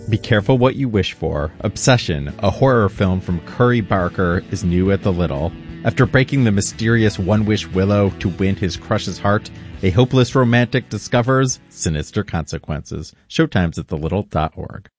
Be careful what you wish for. Obsession, a horror film from Curry Barker, is new at the Little. After breaking the mysterious one-wish Willow to win his crush's heart, a hopeless romantic discovers sinister consequences. Showtimes at thelittle.org.